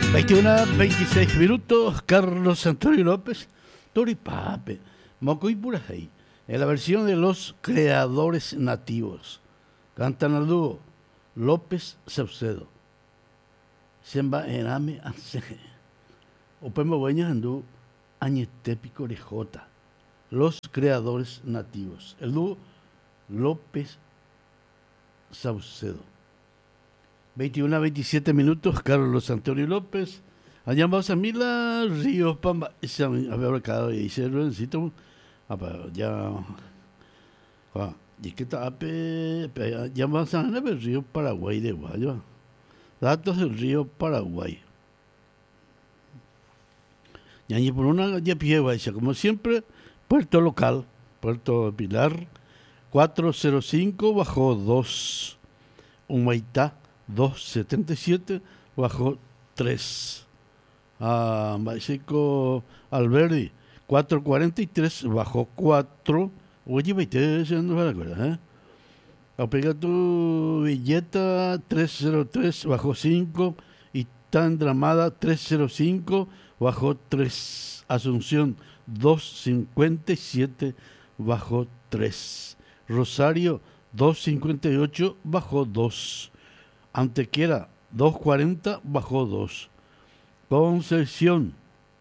21:26 minutos. Carlos Antonio López, Toripape, Mocoy Purajay, en la versión de los creadores nativos. Cantan al dúo López Saucedo. Semba Ename Anseje. Opemo Bueñas Andú Añetépico Orejota. Los creadores nativos. El dúo López Saucedo. 21:27 minutos. Carlos Antonio López. Allá vamos a Mila Ríos Pamba. A ver, acá dice el Ruencito. Ya. Y que está ya vamos a ver el río Paraguay de Guaya. Datos del río Paraguay. Y por una ya pie como siempre, puerto local, Puerto Pilar, 405 bajo 2. Humaitá, 277 bajo 3. Básico Alberdi, 443 bajo 4. Oye, vete, no me acuerdo, ¿eh? Apega tu billeta 303 bajo 5 y tan dramada 305 bajo 3. Asunción 257 bajo 3. Rosario 258 bajo 2. Antequera 240 bajo 2. Concepción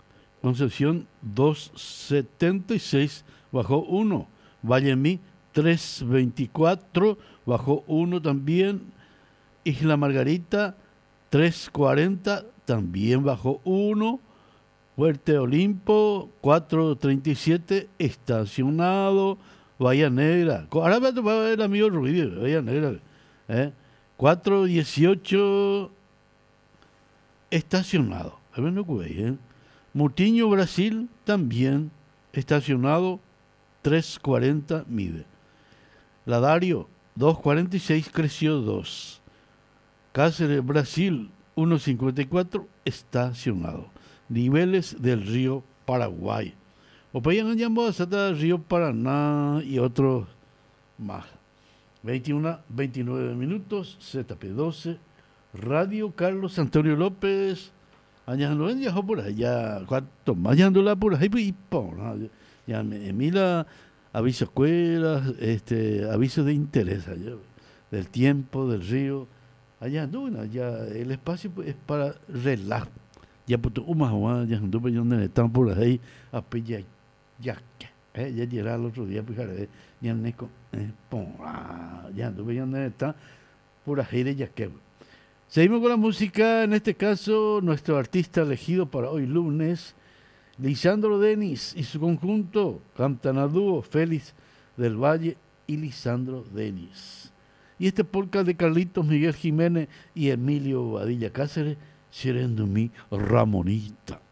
276 bajo 1. Vallemí 324 bajo 1 también. Isla Margarita 340 también bajo 1. Fuerte Olimpo 437 estacionado. Bahía Negra, ahora va a ver el amigo Rubio, Bahía Negra, 418 estacionado. A ver, no cuide, Mutiño, Brasil, también estacionado, 340 mide. Ladario, 246, creció 2. Cáceres, Brasil, 154, estacionado. Niveles del río Paraguay. Opayan llamó a Río Paraná y otros más. 21:29 minutos, ZP12, Radio Carlos Antonio López. Allá no viajó por allá, cuánto más yándola por ahí, y ya mira aviso escuelas, aviso de interés allá, del tiempo, del río. Allá no, allá el espacio es para relajo. Ya por tu ya donde están por ahí a pillar. Ya llegará el otro día, pues ya neco, ya anduve ya donde está por ahí de Yaqueb. Seguimos con la música, en este caso nuestro artista elegido para hoy lunes, Lisandro Denis y su conjunto cantan a dúo Félix del Valle y Lisandro Denis. Y este podcast de Carlitos Miguel Jiménez y Emilio Badilla Cáceres, siendo mi Ramonita.